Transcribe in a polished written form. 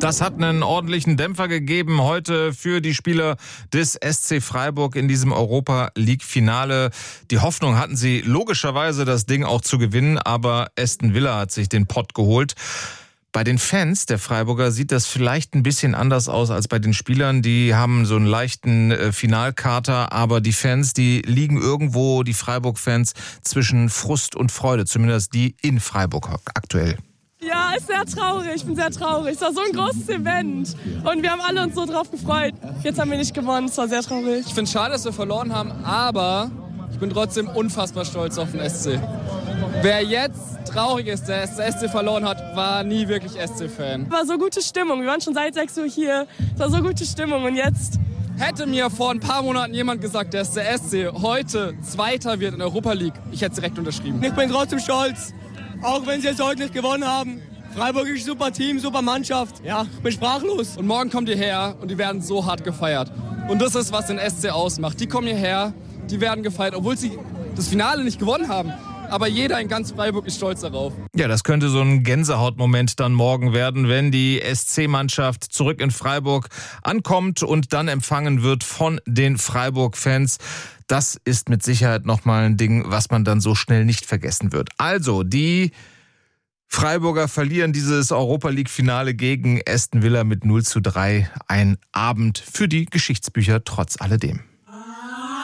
Das hat einen ordentlichen Dämpfer gegeben heute für die Spieler des SC Freiburg in diesem Europa-League-Finale. Die Hoffnung hatten sie logischerweise, das Ding auch zu gewinnen, aber Aston Villa hat sich den Pott geholt. Bei den Fans der Freiburger sieht das vielleicht ein bisschen anders aus als bei den Spielern. Die haben so einen leichten Finalkater, aber die Fans, die liegen irgendwo, die Freiburg-Fans, zwischen Frust und Freude, zumindest die in Freiburg aktuell. Ja, ist sehr traurig. Ich bin sehr traurig. Es war so ein großes Event und wir haben alle uns so drauf gefreut. Jetzt haben wir nicht gewonnen. Es war sehr traurig. Ich finde es schade, dass wir verloren haben, aber ich bin trotzdem unfassbar stolz auf den SC. Wer jetzt traurig ist, dass der SC verloren hat, war nie wirklich SC-Fan. Es war so gute Stimmung. Wir waren schon seit 6 Uhr hier. Es war so gute Stimmung und jetzt... Hätte mir vor ein paar Monaten jemand gesagt, dass der SC heute Zweiter wird in der Europa League, ich hätte es direkt unterschrieben. Ich bin trotzdem stolz. Auch wenn sie jetzt heute nicht gewonnen haben. Freiburg ist ein super Team, super Mannschaft. Ja, ich bin sprachlos. Und morgen kommt ihr her und die werden so hart gefeiert. Und das ist, was den SC ausmacht. Die kommen hierher, die werden gefeiert, obwohl sie das Finale nicht gewonnen haben. Aber jeder in ganz Freiburg ist stolz darauf. Ja, das könnte so ein Gänsehautmoment dann morgen werden, wenn die SC-Mannschaft zurück in Freiburg ankommt und dann empfangen wird von den Freiburg-Fans. Das ist mit Sicherheit nochmal ein Ding, was man dann so schnell nicht vergessen wird. Also, die Freiburger verlieren dieses Europa-League-Finale gegen Aston Villa mit 0:3. Ein Abend für die Geschichtsbücher trotz alledem.